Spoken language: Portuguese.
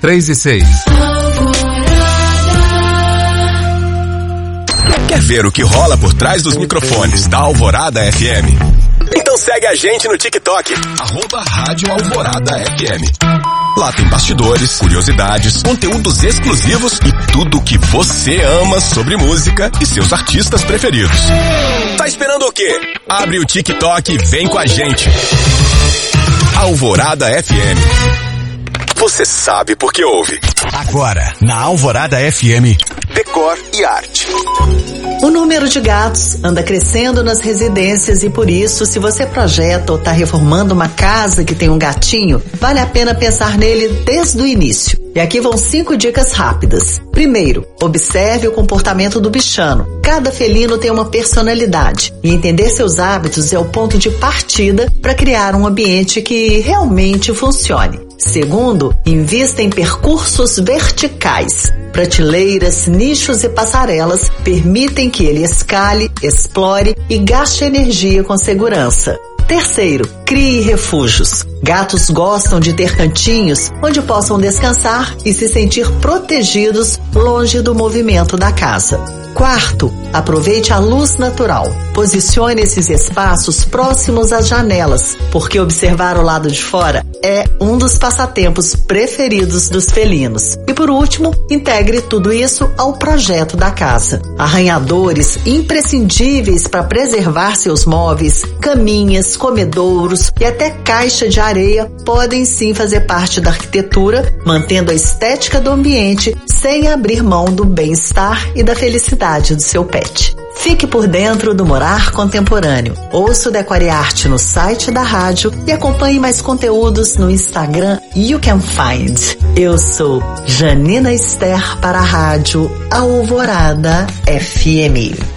3 e 6. Quer ver o que rola por trás dos microfones da Alvorada FM? Então segue a gente no TikTok, @Rádio Alvorada FM. Lá tem bastidores, curiosidades, conteúdos exclusivos e tudo o que você ama sobre música e seus artistas preferidos. Tá esperando o quê? Abre o TikTok e vem com a gente. Alvorada FM. Você sabe por que ouve. Agora, na Alvorada FM, Decor e Arte. O número de gatos anda crescendo nas residências e por isso, se você projeta ou está reformando uma casa que tem um gatinho, vale a pena pensar nele desde o início. E aqui vão 5 dicas rápidas. Primeiro, observe o comportamento do bichano. Cada felino tem uma personalidade e entender seus hábitos é o ponto de partida para criar um ambiente que realmente funcione. Segundo, invista em percursos verticais. Prateleiras, nichos e passarelas permitem que ele escale, explore e gaste energia com segurança. Terceiro, crie refúgios. Gatos gostam de ter cantinhos onde possam descansar e se sentir protegidos longe do movimento da casa. Quarto, aproveite a luz natural. Posicione esses espaços próximos às janelas, porque observar o lado de fora é um dos passatempos preferidos dos felinos. E por último, integre tudo isso ao projeto da casa. Arranhadores imprescindíveis para preservar seus móveis, caminhas, comedouros e até caixa de areia podem sim fazer parte da arquitetura, mantendo a estética do ambiente sem abrir mão do bem-estar e da felicidade do seu pet. Fique por dentro do morar contemporâneo. Ouça o Decor e Arte no site da rádio e acompanhe mais conteúdos no Instagram You Can Find. Eu sou Janina Esther para a rádio Alvorada FM.